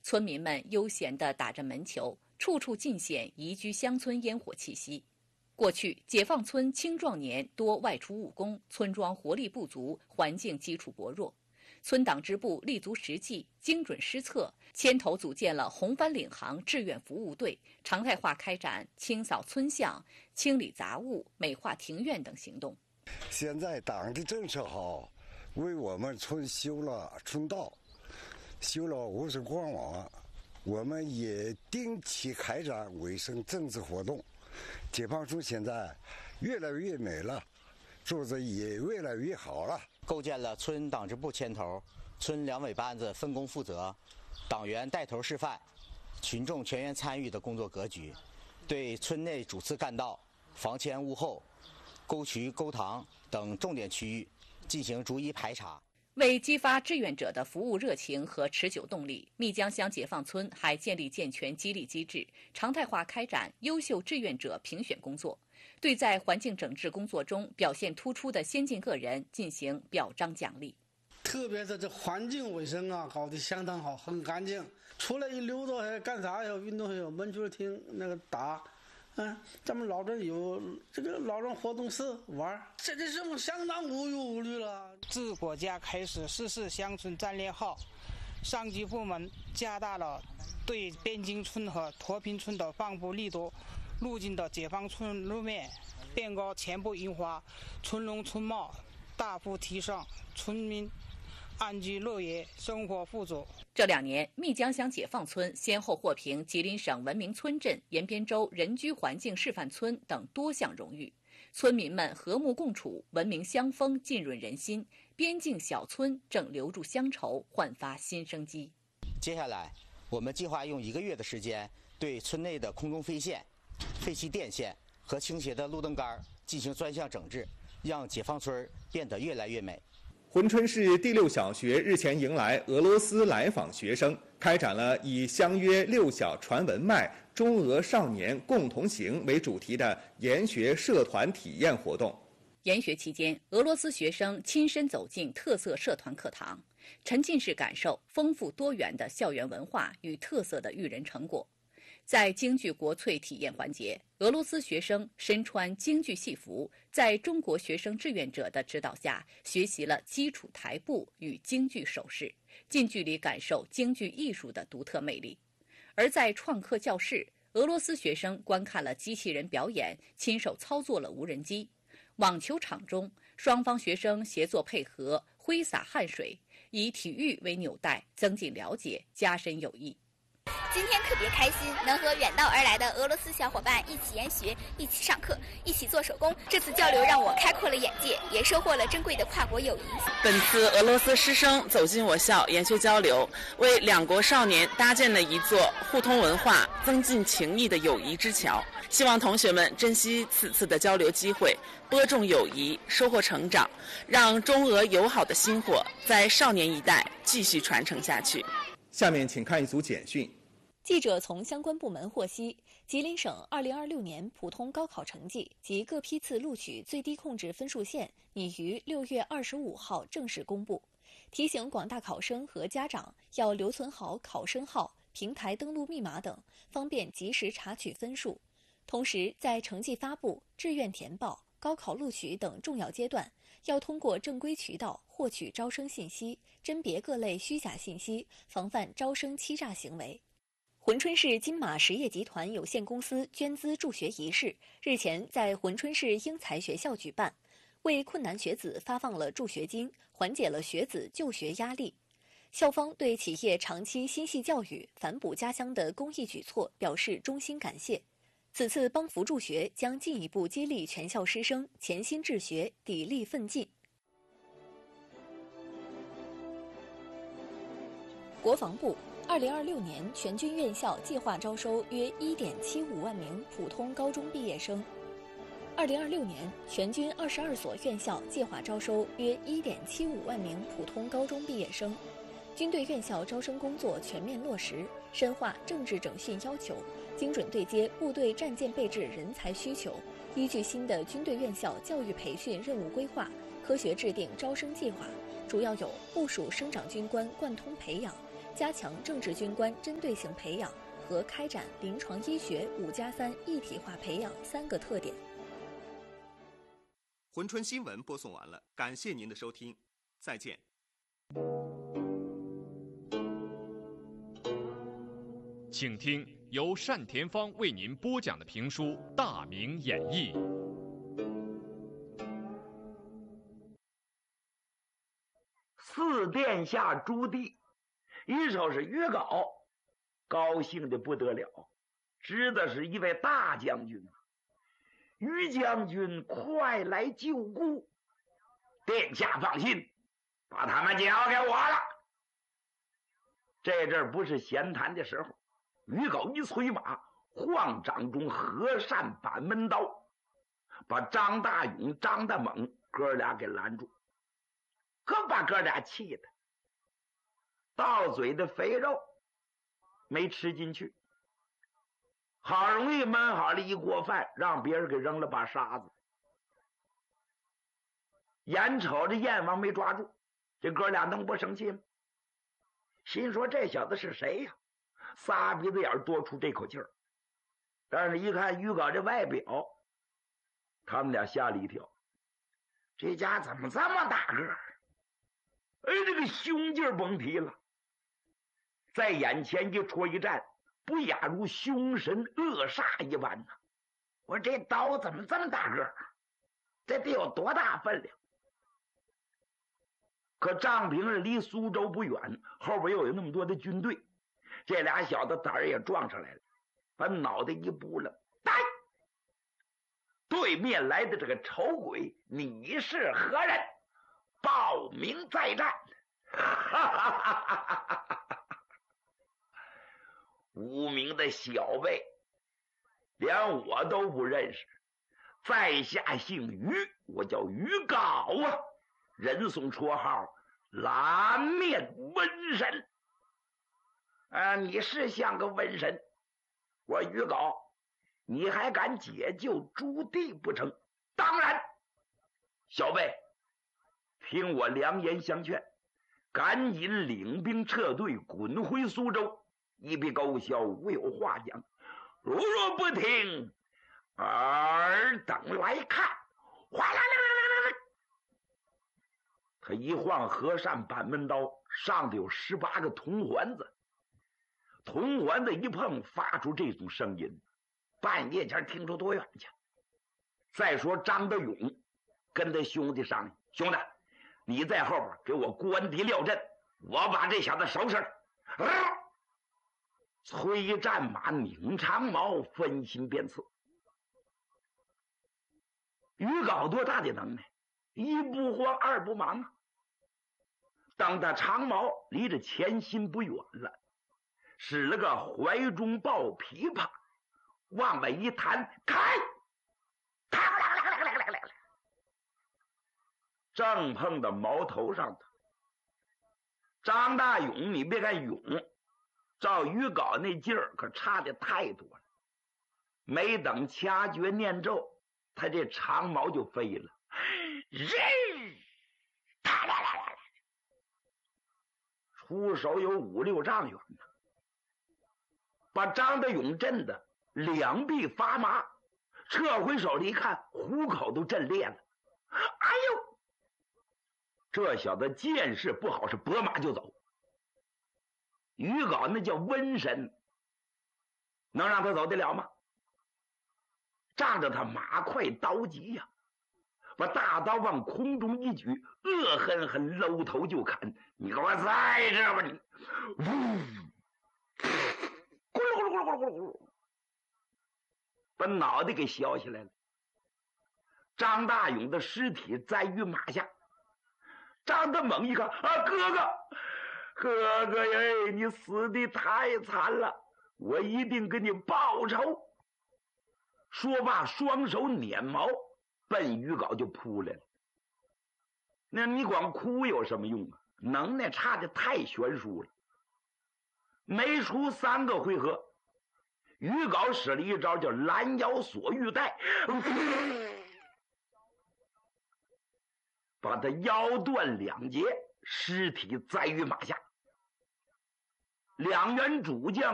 村民们悠闲地打着门球，处处尽显宜居乡村烟火气息。过去，解放村青壮年多外出务工，村庄活力不足，环境基础薄弱。村党支部立足实际，精准施策，牵头组建了红帆领航志愿服务队，常态化开展清扫村巷、清理杂物、美化庭院等行动。 现在党的政策好，为我们村修了村道，修了污水管网，我们也定期开展卫生政治活动。解放村现在越来越美了，做得也越来越好了。 构建了村党支部牵头、村两委班子分工负责、党员带头示范、群众全员参与的工作格局，对村内主次干道、房前屋后、沟渠、沟塘等重点区域进行逐一排查。 为激发志愿者的服务热情和持久动力，密江乡解放村还建立健全激励机制，常态化开展优秀志愿者评选工作，对在环境整治工作中表现突出的先进个人进行表彰奖励。 特别是这环境卫生啊，搞得相当好，很干净。出来一溜达还干啥呀？运动还有门球厅那个打。咱们老人有这个老人活动室玩，这是我相当无忧无虑了。 自国家开始实施乡村战略后，上级部门加大了对边境村和脱贫村的放布力度，入境的解放村路面变革全部硬化，村容村貌大幅提升，村民安居乐业，生活富足。 这2年，密江乡解放村先后获评吉林省文明村镇、延边州人居环境示范村等多项荣誉。村民们和睦共处，文明乡风浸润人心，边境小村正留住乡愁，焕发新生机。 接下来，我们计划用1个月的时间，对村内的空中飞线、废弃电线和倾斜的路灯杆进行专项整治，让解放村变得越来越美。 珲春市第6小学日前迎来俄罗斯来访学生，开展了以相约6小传文脉、中俄少年共同行为主题的研学社团体验活动。 研学期间，俄罗斯学生亲身走进特色社团课堂，沉浸式感受丰富多元的校园文化与特色的育人成果。在京剧国粹体验环节，俄罗斯学生身穿京剧戏服，在中国学生志愿者的指导下，学习了基础台步与京剧手势，近距离感受京剧艺术的独特魅力。而在创客教室，俄罗斯学生观看了机器人表演，亲手操作了无人机。网球场中，双方学生协作配合，挥洒汗水，以体育为纽带，增进了解，加深友谊。 今天特别开心，能和远道而来的俄罗斯小伙伴一起研学，一起上课，一起做手工。这次交流让我开阔了眼界，也收获了珍贵的跨国友谊。 本次俄罗斯师生走进我校研学交流，为2国少年搭建了一座互通文化、增进情谊的友谊之桥。希望同学们珍惜此次的交流机会，播种友谊，收获成长，让中俄友好的薪火在少年一代继续传承下去。 下面请看一组简讯。 记者从相关部门获悉，吉林省2026年普通高考成绩及各批次录取最低控制分数线拟于6月25号正式公布，提醒广大考生和家长要留存好考生号、平台登录密码等，方便及时查取分数。同时，在成绩发布、志愿填报、高考录取等重要阶段，要通过正规渠道获取招生信息，甄别各类虚假信息，防范招生欺诈行为。珲春市金马实业集团有限公司捐资助学仪式日前在珲春市英才学校举办，为困难学子发放了助学金，缓解了学子就学压力。校方对企业长期心系教育、反哺家乡的公益举措表示衷心感谢。此次帮扶助学将进一步激励全校师生潜心治学、砥砺奋进。国防部2026年全军院校计划招收约1.75万名普通高中毕业生。2026年全军22所院校计划招收约1.75万名普通高中毕业生。军队院校招生工作全面落实，深化政治整训要求，精准对接部队战舰备置人才需求，依据新的军队院校教育培训任务规划，科学制定招生计划，主要有部署生长军官贯通培养、 加强正式军官针对性培养和开展临床医学5+3一体化培养3个特点。 珲春新闻播送完了，感谢您的收听，再见。 请听由单田芳为您播讲的评书《大明演义》。 四殿下朱棣一瞅是于皋，高兴的不得了，知道是一位大将军啊！于将军快来救孤，殿下放心，把他们交给我了。这阵不是闲谈的时候，于皋一催马，晃掌中和善板门刀，把张大勇、张大猛哥俩给拦住，可把哥俩气的到嘴的肥肉没吃进去，好容易焖好了一锅饭，让别人给扔了把沙子。眼瞅着燕王没抓住，这哥俩能不生气吗？心说这小子是谁呀？仨鼻子眼多出这口气儿。但是一看于皋这外表，他们俩吓了一跳，这家怎么这么大个儿？哎，这个胸劲儿甭提了，在眼前一戳一战，不亚如凶神恶煞一般呐！我说这刀怎么这么大个儿？这得有多大分量？可丈平是离苏州不远，后边又有那么多的军队，这俩小子胆儿也撞上来了，把脑袋一扑棱，呆！对面来的这个丑鬼，你是何人？报名再战！无名的小辈，连我都不认识。在下姓于，我叫于皋啊，人送绰号蓝面瘟神。你是像个瘟神。我于皋，你还敢解救朱棣不成？当然。小辈，听我良言相劝，赶紧领兵撤退，滚回苏州，一笔勾销，无有话讲。如若不听，尔等来看！哗啦啦啦啦！他一晃和善板门刀，上头有18个铜环子，铜环子一碰，发出这种声音，半夜前听出多远去？再说张德勇跟他兄弟商量，兄弟，你在后边给我关敌撂阵，我把这小子收拾了。催战马拧长矛，分心鞭刺。于皋多大的能耐？一不慌二不忙啊！当他长矛离着前心不远了，使了个怀中抱琵琶，往外一弹，开！正碰到矛头上头。张大勇，你别看勇，照于皋那劲儿可差的太多了。没等掐诀念咒，他这长矛就飞了，出手有5、6丈远呢，把张德勇震得两臂发麻，撤回手里一看，虎口都震裂了。哎呦！这小子见势不好，是拨马就走。于皋那叫瘟神，能让他走得了吗？仗着他马快刀急呀，把大刀往空中一举，恶狠狠搂头就砍。你给我在这吧你！呜，咕噜咕噜咕噜咕噜咕噜，把脑袋给削下来了。张大勇的尸体栽于马下。张德猛一看啊，哥哥呀，你死的太惨了，我一定给你报仇。说罢，双手捻矛，奔于皋就扑来了。那你光哭有什么用啊？能耐差的太悬殊了。没出3个回合，于皋使了一招叫拦腰锁玉带，把他腰断2截，尸体栽于马下。 两员主将